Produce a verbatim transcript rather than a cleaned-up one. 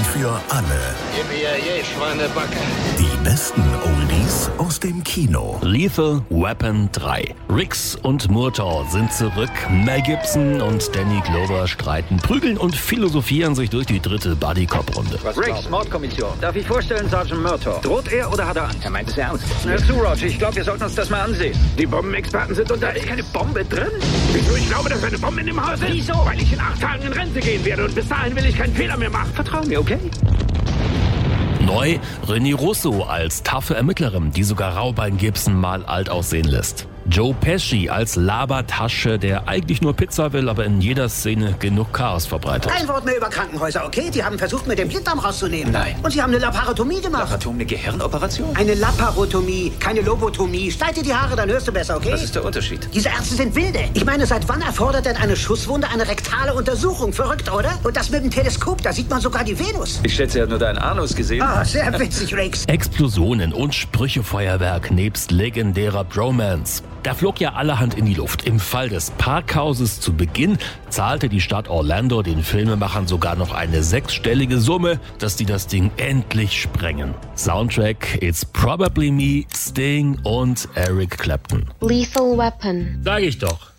für alle. Yippie, Schweinebacke. Die besten Oldies aus dem Kino. Lethal Weapon drei. Riggs und Murtaugh sind zurück. Mel Gibson und Danny Glover streiten, prügeln und philosophieren sich durch die dritte Buddy-Cop-Runde. Riggs, Mordkommission. Darf ich vorstellen, Sergeant Murtaugh? Droht er oder hat er Angst? Er meint es ernst. Hör zu, Roger. Ich glaube, wir sollten uns das mal ansehen. Die Bombenexperten sind unter... Da ist keine Bombe drin? Wieso? Ich glaube, dass eine Bombe in dem Haus ist. Wieso? Weil ich in acht Tagen in Rente gehen werde und bis dahin will ich keinen Fehler mehr machen. Vertrau mir, okay? Neu René Russo als taffe Ermittlerin, die sogar Raubein Gibson mal alt aussehen lässt. Joe Pesci als Labertasche, der eigentlich nur Pizza will, aber in jeder Szene genug Chaos verbreitet. Kein Wort mehr über Krankenhäuser, okay? Die haben versucht, mir den Blinddarm rauszunehmen. Nein. Und sie haben eine Laparotomie gemacht. Laparotomie, eine Gehirnoperation? Eine Laparotomie, keine Lobotomie. Schneid dir die Haare, dann hörst du besser, okay? Was ist der Unterschied? Diese Ärzte sind wilde. Ich meine, seit wann erfordert denn eine Schusswunde eine rektale Untersuchung? Verrückt, oder? Und das mit dem Teleskop, da sieht man sogar die Venus. Ich schätze, er hat nur deinen Anus gesehen. Ah, sehr witzig, Riggs. Explosionen und Sprüchefeuerwerk nebst legendärer Bromance. Da flog ja allerhand in die Luft. Im Fall des Parkhauses zu Beginn zahlte die Stadt Orlando den Filmemachern sogar noch eine sechsstellige Summe, dass die das Ding endlich sprengen. Soundtrack It's Probably Me, Sting und Eric Clapton. Lethal Weapon. Sag ich doch.